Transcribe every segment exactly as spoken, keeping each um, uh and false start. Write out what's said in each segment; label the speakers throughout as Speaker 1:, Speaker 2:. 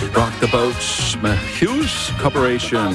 Speaker 1: Rock the Boat med Hughes Corporation.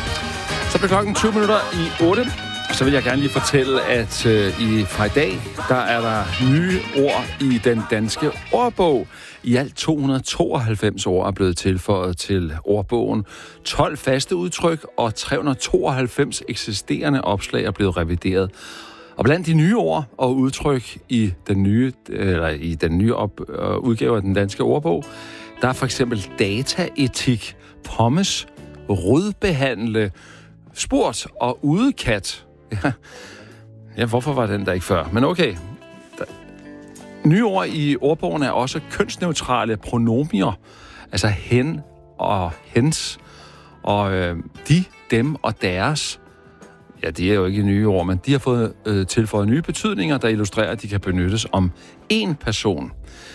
Speaker 1: Så bliver klokken tyve minutter i otte. Så vil jeg gerne lige fortælle, at øh, i, fra i dag, der er der nye ord i den danske ordbog. I alt to hundrede og tooghalvfems ord er blevet tilføjet til ordbogen. tolv faste udtryk og tre hundrede og tooghalvfems eksisterende opslag er blevet revideret. Og blandt de nye ord og udtryk i den nye, eller i den nye op, øh, udgave af den danske ordbog, der er for eksempel dataetik, pommes, rødbehandle, spurt og udekat. Ja. ja, hvorfor var den der ikke før? Men okay. Der... Nye ord i ordbogen er også kønsneutrale pronomier. Altså hen og hens. Og øh, de, dem og deres. Ja, det er jo ikke nye ord, men de har fået øh, tilføjet nye betydninger, der illustrerer, at de kan benyttes om én person.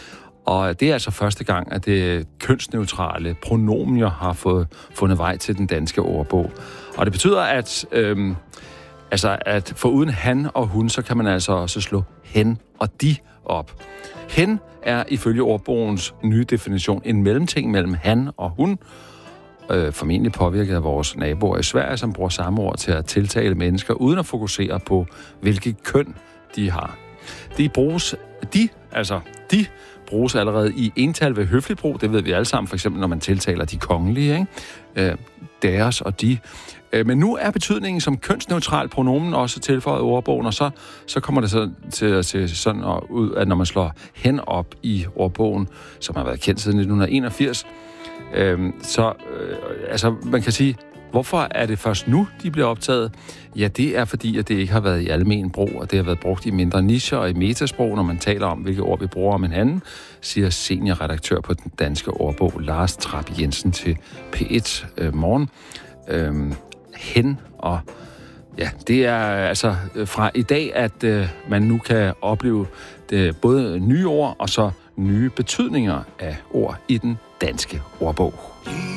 Speaker 1: Og det er altså første gang, at det kønsneutrale pronomier har fået fundet vej til den danske ordbog. Og det betyder, at, øhm, altså, at foruden han og hun, så kan man altså også slå hen og de op. Hen er ifølge ordbogens nye definition en mellemting mellem han og hun, øh, formentlig påvirket af vores naboer i Sverige, som bruger samme ord til at tiltale mennesker, uden at fokusere på, hvilket køn de har. De bruges, de, altså de, bruges allerede i ental ved høfligt brug. Det ved vi alle sammen, for eksempel når man tiltaler de kongelige, ikke? Øh, deres og de. Øh, men nu er betydningen som kønsneutral pronomen også tilføjet i ordbogen, og så, så kommer det så til at se sådan ud, at når man slår hen op i ordbogen, som har været kendt siden nitten enogfirs, øh, så øh, altså man kan sige, hvorfor er det først nu, de bliver optaget? Ja, det er fordi, at det ikke har været i almen brug, og det har været brugt i mindre nicher og i metasprog, når man taler om, hvilke ord vi bruger om hinanden, siger seniorredaktør på den danske ordbog, Lars Trapp Jensen, til P et øh, morgen. Øhm, hen og... Ja, det er altså fra i dag, at øh, man nu kan opleve det, både nye ord og så nye betydninger af ord i den danske ordbog.